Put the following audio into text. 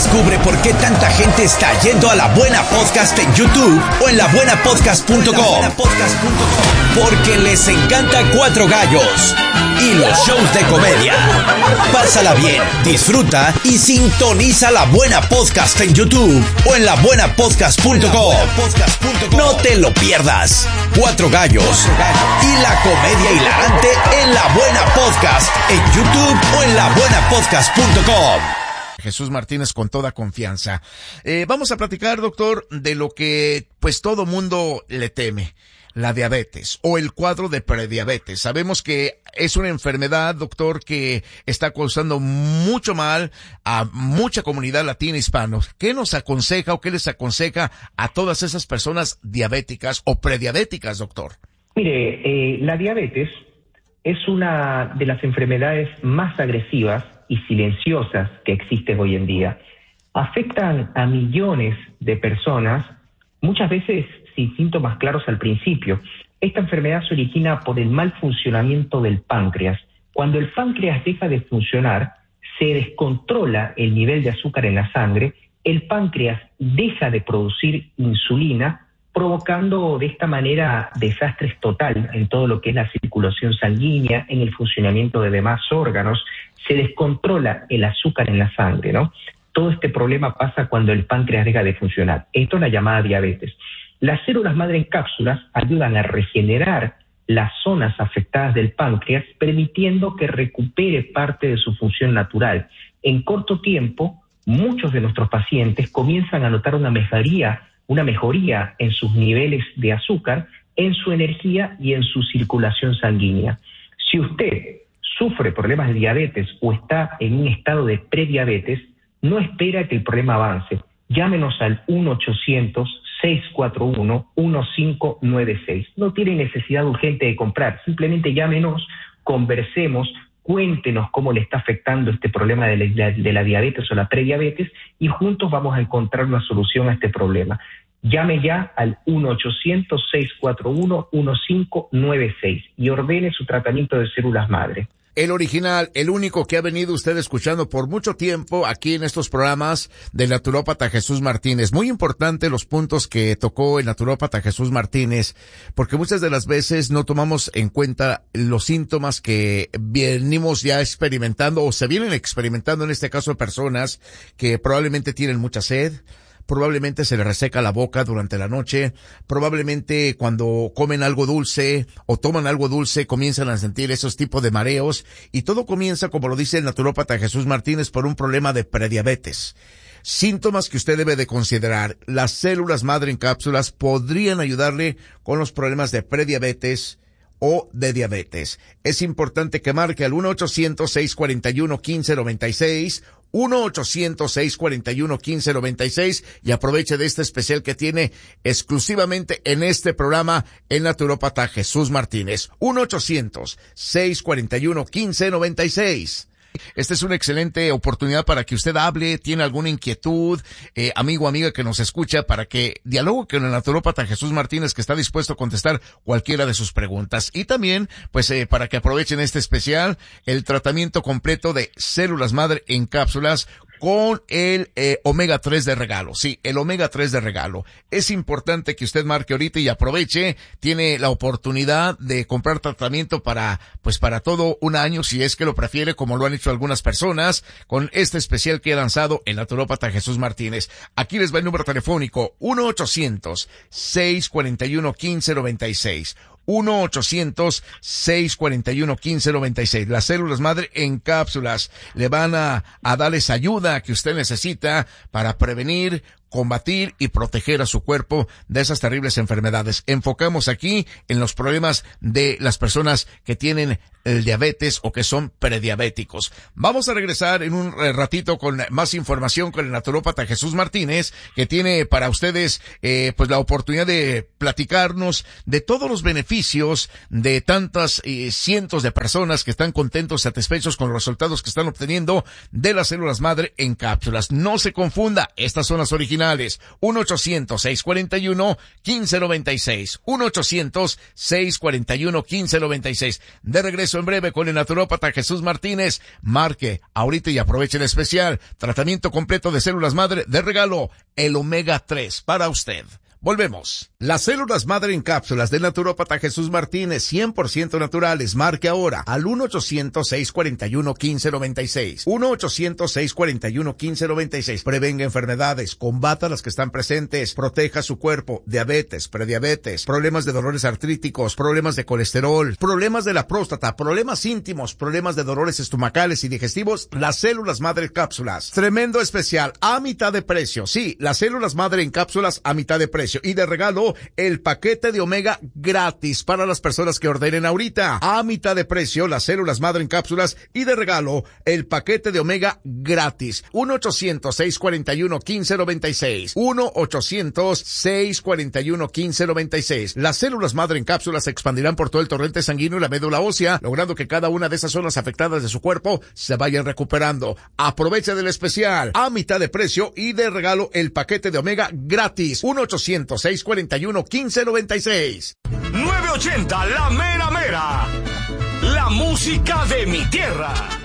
Descubre por qué tanta gente está yendo a La Buena Podcast en YouTube o en labuenapodcast.com. Porque les encanta Cuatro Gallos y los shows de comedia. Pásala bien, disfruta y sintoniza La Buena Podcast en YouTube o en labuenapodcast.com. No te lo pierdas. Cuatro Gallos y la comedia hilarante en La Buena Podcast en YouTube o en labuenapodcast.com. Jesús Martínez con toda confianza. Vamos a platicar, doctor, de lo que pues todo mundo le teme. La diabetes o el cuadro de prediabetes. Sabemos que es una enfermedad, doctor, que está causando mucho mal a mucha comunidad latina hispana. ¿Qué nos aconseja o qué les aconseja a todas esas personas diabéticas o prediabéticas, doctor? Mire, la diabetes es una de las enfermedades más agresivas y silenciosas que existen hoy en día. Afectan a millones de personas, muchas veces sin síntomas claros al principio. Esta enfermedad se origina por el mal funcionamiento del páncreas. Cuando el páncreas deja de funcionar, se descontrola el nivel de azúcar en la sangre, el páncreas deja de producir insulina, provocando de esta manera desastres total en todo lo que es la circulación sanguínea, en el funcionamiento de demás órganos. Se descontrola el azúcar en la sangre, ¿no? Todo este problema pasa cuando el páncreas deja de funcionar. Esto es la llamada diabetes. Las células madre en cápsulas ayudan a regenerar las zonas afectadas del páncreas, permitiendo que recupere parte de su función natural. En corto tiempo, muchos de nuestros pacientes comienzan a notar una mejoría en sus niveles de azúcar, en su energía y en su circulación sanguínea. Si usted sufre problemas de diabetes o está en un estado de prediabetes, no espera que el problema avance. Llámenos al 1-800-641-1596. No tiene necesidad urgente de comprar, simplemente llámenos, conversemos, cuéntenos cómo le está afectando este problema de la diabetes o la prediabetes y juntos vamos a encontrar una solución a este problema. Llame ya al 1-800-641-1596 y ordene su tratamiento de células madre. El original, el único que ha venido usted escuchando por mucho tiempo aquí en estos programas del naturópata Jesús Martínez. Muy importante los puntos que tocó el naturópata Jesús Martínez, porque muchas de las veces no tomamos en cuenta los síntomas que venimos ya experimentando o se vienen experimentando en este caso de personas que probablemente tienen mucha sed, probablemente se les reseca la boca durante la noche, probablemente cuando comen algo dulce o toman algo dulce comienzan a sentir esos tipos de mareos y todo comienza, como lo dice el naturópata Jesús Martínez, por un problema de prediabetes. Síntomas que usted debe de considerar. Las células madre en cápsulas podrían ayudarle con los problemas de prediabetes o de diabetes. Es importante que marque al 1-800-641-1596, 1-800-641-1596 y aproveche de este especial que tiene exclusivamente en este programa el naturópata Jesús Martínez. 1-800-641-1596. Esta es una excelente oportunidad para que usted hable, tiene alguna inquietud, amigo o amiga que nos escucha, para que dialogue con el naturópata Jesús Martínez, que está dispuesto a contestar cualquiera de sus preguntas. Y también, pues, para que aprovechen este especial, el tratamiento completo de células madre en cápsulas con el omega 3 de regalo. Sí, el omega 3 de regalo. Es importante que usted marque ahorita y aproveche. Tiene la oportunidad de comprar tratamiento para todo un año, si es que lo prefiere, como lo han hecho algunas personas, con este especial que ha lanzado el naturópata Jesús Martínez. Aquí les va el número telefónico, 1-800-641-1596. 1-800-641-1596. Las células madre en cápsulas le van a dar esa ayuda que usted necesita para prevenir, combatir y proteger a su cuerpo de esas terribles enfermedades. Enfocamos aquí en los problemas de las personas que tienen el diabetes o que son prediabéticos. Vamos a regresar en un ratito con más información con el naturópata Jesús Martínez, que tiene para ustedes pues la oportunidad de platicarnos de todos los beneficios de tantas cientos de personas que están contentos, satisfechos con los resultados que están obteniendo de las células madre en cápsulas. No se confunda, estas son las originales. originales. 1-800-641-1596. 1-800-641-1596. De regreso en breve con el naturópata Jesús Martínez. Marque ahorita y aproveche el especial. Tratamiento completo de células madre de regalo. El Omega 3 para usted. Volvemos. Las células madre en cápsulas del naturópata Jesús Martínez, 100% naturales. Marque ahora al 1-800-641-1596. 1-800-641-1596. Prevenga enfermedades, combata las que están presentes, proteja su cuerpo, diabetes, prediabetes, problemas de dolores artríticos, problemas de colesterol, problemas de la próstata, problemas íntimos, problemas de dolores estomacales y digestivos. Las células madre en cápsulas. Tremendo especial a mitad de precio. Sí, las células madre en cápsulas a mitad de precio. Y de regalo, el paquete de Omega gratis para las personas que ordenen ahorita. A mitad de precio, las células madre en cápsulas y de regalo, el paquete de Omega gratis. 1-800-641-1596. 1-800-641-1596. Las células madre en cápsulas se expandirán por todo el torrente sanguíneo y la médula ósea, logrando que cada una de esas zonas afectadas de su cuerpo se vayan recuperando. Aprovecha del especial a mitad de precio y de regalo el paquete de Omega gratis. 1-800-641-1596. 980 La Mera Mera. La música de mi tierra.